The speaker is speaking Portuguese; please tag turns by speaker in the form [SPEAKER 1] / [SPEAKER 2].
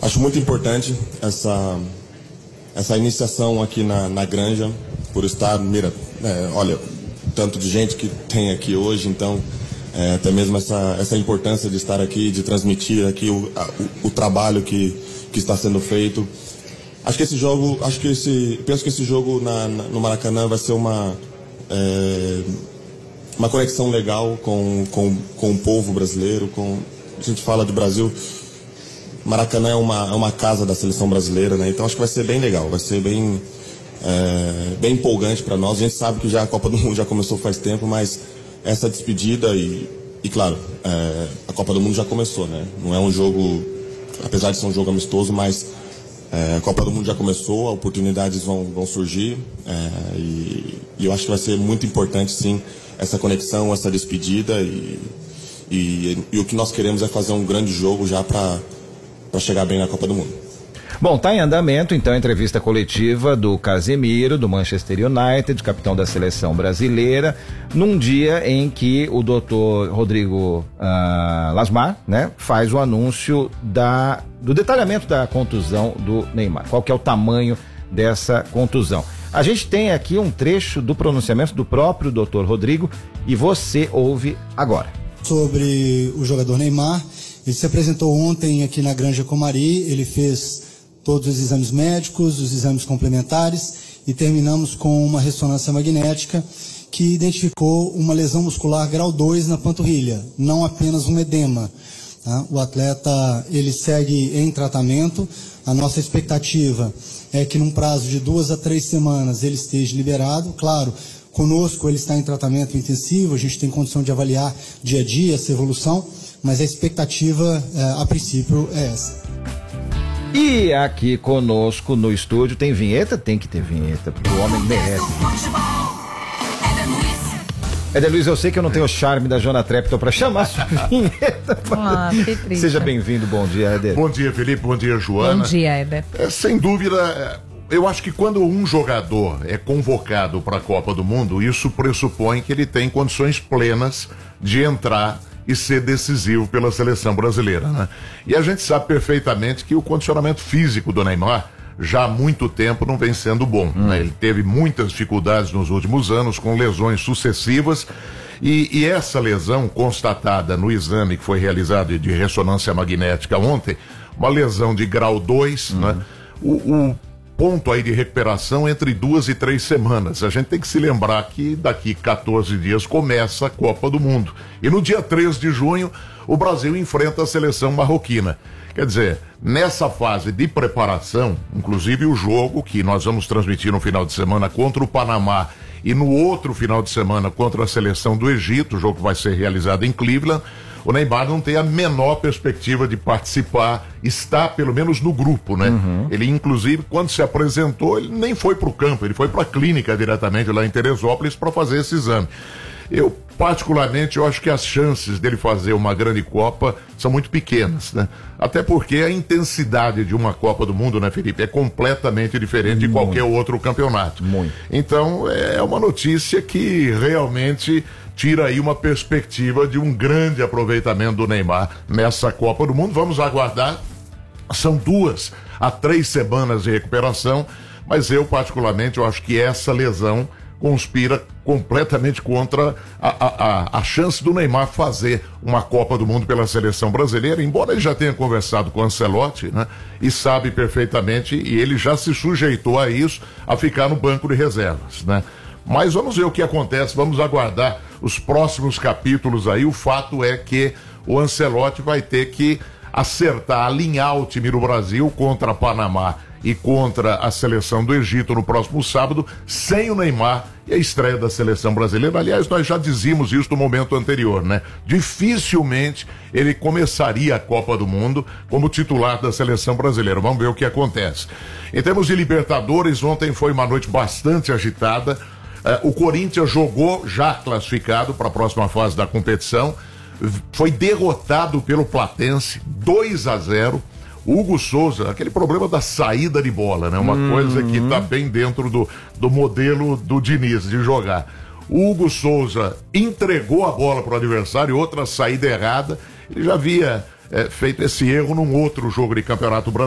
[SPEAKER 1] Acho muito importante essa iniciação aqui na Granja, por estar, olha, tanto de gente que tem aqui hoje, então até mesmo essa importância de estar aqui, de transmitir aqui o trabalho que está sendo feito. Penso que esse jogo no Maracanã vai ser uma conexão legal com o povo brasileiro. A gente fala de Brasil, Maracanã é uma casa da seleção brasileira, né? Então acho que vai ser bem legal, vai ser bem empolgante para nós. A gente sabe que já a Copa do Mundo já começou faz tempo, mas essa despedida e claro, a Copa do Mundo já começou, né? Não é um jogo, apesar de ser um jogo amistoso, mas a Copa do Mundo já começou, oportunidades vão surgir, e eu acho que vai ser muito importante, sim, essa conexão, essa despedida, e o que nós queremos é fazer um grande jogo já para chegar bem na Copa do Mundo.
[SPEAKER 2] Bom, está em andamento então a entrevista coletiva do Casemiro, do Manchester United, capitão da seleção brasileira, num dia em que o doutor Rodrigo Lasmar, né, faz o anúncio do detalhamento da contusão do Neymar. Qual que é o tamanho dessa contusão? A gente tem aqui um trecho do pronunciamento do próprio doutor Rodrigo e você ouve agora.
[SPEAKER 3] Sobre o jogador Neymar, ele se apresentou ontem aqui na Granja Comari, ele fez todos os exames médicos, os exames complementares e terminamos com uma ressonância magnética que identificou uma lesão muscular grau 2 na panturrilha, não apenas um edema. Tá? O atleta ele segue em tratamento, a nossa expectativa é que num prazo de 2 a 3 semanas ele esteja liberado. Claro, conosco ele está em tratamento intensivo, a gente tem condição de avaliar dia a dia essa evolução, mas a expectativa a princípio é essa.
[SPEAKER 2] E aqui conosco no estúdio tem vinheta? Tem que ter vinheta, porque o homem merece. Éder Luiz, eu sei que eu não tenho o charme da Jona Trepton para chamar sua vinheta.
[SPEAKER 4] Que triste.
[SPEAKER 2] Seja bem-vindo, bom dia, Éder.
[SPEAKER 5] Bom dia, Felipe, bom dia, Joana.
[SPEAKER 4] Bom dia, Éder.
[SPEAKER 5] Sem dúvida, eu acho que quando um jogador é convocado para a Copa do Mundo, isso pressupõe que ele tem condições plenas de entrar e ser decisivo pela seleção brasileira, né? E a gente sabe perfeitamente que o condicionamento físico do Neymar já há muito tempo não vem sendo bom, né? Ele teve muitas dificuldades nos últimos anos, com lesões sucessivas, e essa lesão constatada no exame que foi realizado de ressonância magnética ontem, uma lesão de grau 2, né? O ponto aí de recuperação entre 2 e 3 semanas. A gente tem que se lembrar que daqui 14 dias começa a Copa do Mundo. E no dia 3 de junho, o Brasil enfrenta a seleção marroquina. Quer dizer, nessa fase de preparação, inclusive o jogo que nós vamos transmitir no final de semana contra o Panamá e no outro final de semana contra a seleção do Egito, o jogo que vai ser realizado em Cleveland, o Neymar não tem a menor perspectiva de participar, está pelo menos no grupo, né? Ele, inclusive, quando se apresentou, ele nem foi para o campo, ele foi para a clínica diretamente lá em Teresópolis para fazer esse exame. Eu, particularmente, eu acho que as chances dele fazer uma grande Copa são muito pequenas, né? Até porque a intensidade de uma Copa do Mundo, né, Felipe, é completamente diferente de qualquer outro campeonato. Então, é uma notícia que realmente tira aí uma perspectiva de um grande aproveitamento do Neymar nessa Copa do Mundo. Vamos aguardar. São 2 a 3 semanas de recuperação, mas eu, particularmente, eu acho que essa lesão conspira completamente contra a chance do Neymar fazer uma Copa do Mundo pela seleção brasileira, embora ele já tenha conversado com o Ancelotti, né? E sabe perfeitamente, e ele já se sujeitou a isso, a ficar no banco de reservas, né? Mas vamos ver o que acontece, vamos aguardar os próximos capítulos aí. O fato é que o Ancelotti vai ter que acertar, alinhar o time do Brasil contra Panamá e contra a seleção do Egito no próximo sábado, sem o Neymar e a estreia da seleção brasileira. Aliás, nós já dizíamos isso no momento anterior, né? Dificilmente ele começaria a Copa do Mundo como titular da seleção brasileira. Vamos ver o que acontece. Em termos de Libertadores, ontem foi uma noite bastante agitada. O Corinthians jogou já classificado para a próxima fase da competição, foi derrotado pelo Platense 2 a 0. Hugo Souza, aquele problema da saída de bola, né? Uma coisa que está bem dentro do modelo do Diniz de jogar. O Hugo Souza entregou a bola para o adversário, outra saída errada. Ele já havia feito esse erro num outro jogo de Campeonato Brasileiro.